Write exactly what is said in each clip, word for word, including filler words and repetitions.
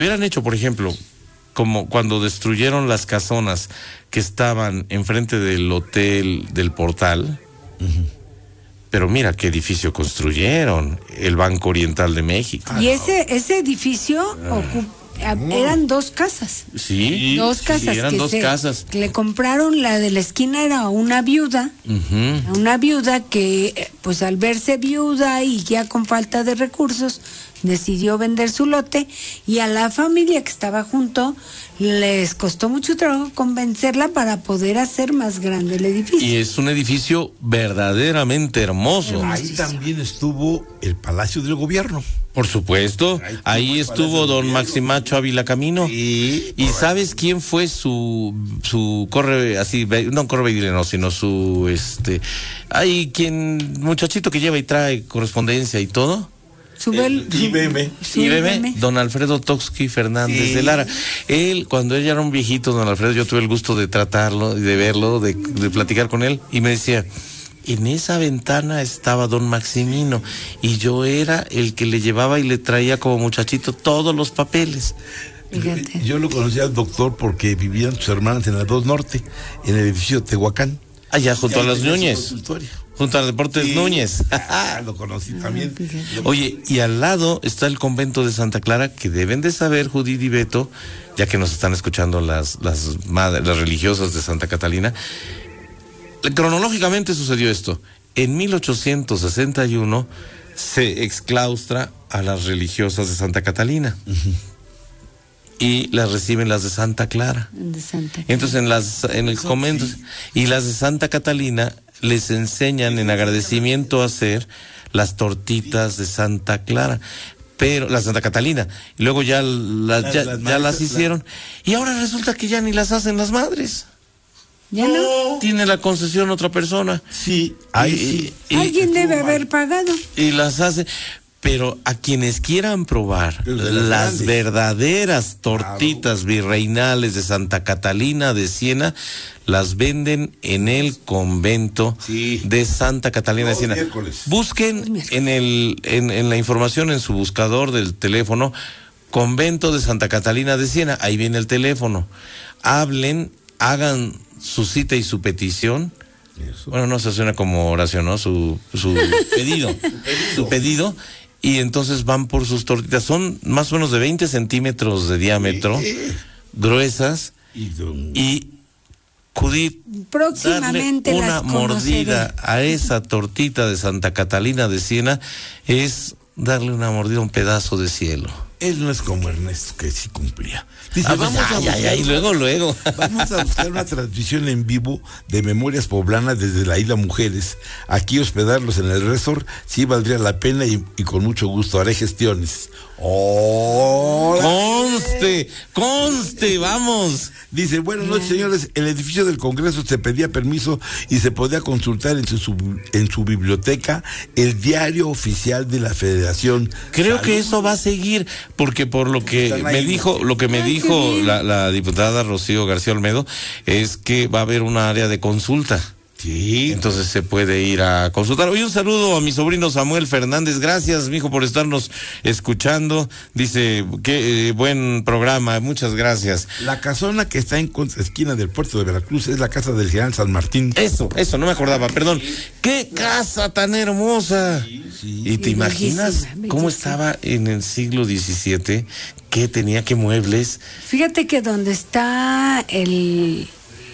hubieran hecho, por ejemplo, como cuando destruyeron las casonas que estaban enfrente del hotel del Portal. Uh-huh. Pero mira qué edificio construyeron, el Banco Oriental de México. Y ese ese edificio ah. ocupa, eran dos casas. Sí, dos casas. Sí, eran que dos se, casas. Que le compraron, la de la esquina era una viuda, uh-huh. una viuda que, pues al verse viuda y ya con falta de recursos, decidió vender su lote, y a la familia que estaba junto les costó mucho trabajo convencerla para poder hacer más grande el edificio. Y es un edificio verdaderamente hermoso. Ahí también estuvo el Palacio del Gobierno. Por supuesto, ahí, ahí estuvo don Maximacho Ávila Camino. Sí, ¿Y sabes quién fue su su corre así, no corre no, sino su este, hay quien muchachito que lleva y trae correspondencia y todo? El, I B M. I B M, don Alfredo Toxqui Fernández sí. de Lara. Él, cuando él era un viejito, don Alfredo, yo tuve el gusto de tratarlo, de verlo, de, de platicar con él, y me decía, en esa ventana estaba don Maximino, y yo era el que le llevaba y le traía como muchachito todos los papeles. Fíjate. Yo lo conocí al doctor porque vivían sus hermanas en la dos Norte, en el edificio Tehuacán. Allá junto a las Núñez. Junto a Deportes sí. Núñez. Ah, lo conocí también. Oye, y al lado está el convento de Santa Clara, que deben de saber, Judith y Beto, ya que nos están escuchando las, las madres, las religiosas de Santa Catalina. Cronológicamente sucedió esto. En mil ochocientos sesenta y uno se exclaustra a las religiosas de Santa Catalina. Uh-huh. Y las reciben las de Santa Clara. De Santa Clara. Entonces en las en el convento sí. Y las de Santa Catalina les enseñan en agradecimiento a hacer las tortitas de Santa Clara, pero la Santa Catalina, y luego ya, la, las, ya, las, ya las hicieron, la... y ahora resulta que ya ni las hacen las madres. ¿Ya no? Tiene la concesión otra persona. Sí, ahí sí. Y, alguien y, debe haber pagado. Y las hace. Pero a quienes quieran probar las grandes. verdaderas tortitas claro. virreinales de Santa Catalina de Siena, las venden en el convento sí. de Santa Catalina Los de Siena. Miércoles. Busquen en el en, en la información en su buscador del teléfono, convento de Santa Catalina de Siena, ahí viene el teléfono. Hablen, hagan su cita y su petición. Eso. Bueno, no se suena como oración, ¿no? Su, su pedido. su pedido. Su pedido. Y entonces van por sus tortitas, son más o menos de veinte centímetros de diámetro, sí. gruesas, y Judith, próximamente darle las una mordida a esa tortita de Santa Catalina de Siena es darle una mordida a un pedazo de cielo. Él no es como Ernesto, que sí cumplía. Dice, ah, vamos ay, a buscar, ay, ay, luego, luego. Vamos a buscar una transmisión en vivo de Memorias Poblanas desde la Isla Mujeres. Aquí hospedarlos en el resort sí valdría la pena y, y con mucho gusto haré gestiones. ¡Oh! ¡Conste! ¡Conste! ¡Vamos! Dice, buenas noches, señores. El edificio del Congreso se pedía permiso y se podía consultar en su, en su biblioteca el diario oficial de la Federación. Creo Salud. que eso va a seguir, porque por lo que me dijo, lo que me dijo la, la diputada Rocío García Olmedo, es que va a haber un área de consulta. Sí. Entonces se puede ir a consultar. Hoy un saludo a mi sobrino Samuel Fernández. Gracias, mijo, por estarnos escuchando. Dice, qué eh, buen programa. Muchas gracias. La casona que está en contraesquina del puerto de Veracruz es la casa del general San Martín. Eso, eso, no me acordaba, perdón. ¡Qué casa tan hermosa! Sí, sí. ¿Y te sí, imaginas bellísima, bellísima. cómo estaba en el siglo diecisiete? ¿Qué tenía, qué muebles? Fíjate que donde está el...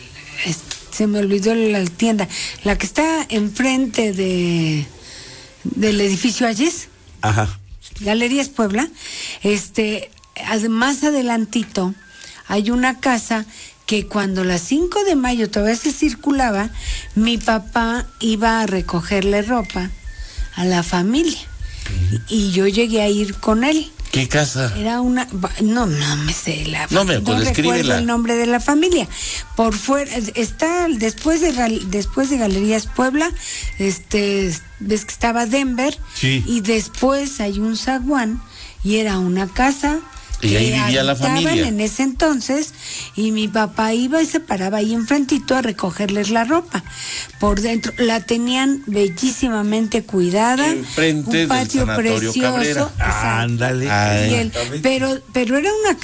se me olvidó la tienda, la que está enfrente de del edificio Ayes. Ajá. Galerías Puebla. Este, más adelantito hay una casa que cuando las cinco de mayo todavía se circulaba, mi papá iba a recogerle ropa a la familia. Uh-huh. Y yo llegué a ir con él. ¿Qué casa? Era una, no, no me sé la, no me no recuerdo el nombre de la familia. Por fuera está después de después de Galerías Puebla, este, ves que estaba Denver, sí. Y después hay un zaguán y era una casa. Y ahí vivía la familia. En ese entonces, y mi papá iba y se paraba ahí enfrentito a recogerles la ropa. Por dentro la tenían bellísimamente cuidada. Enfrente un patio del Sanatorio precioso. Cabrera. Ándale. Pero, pero era una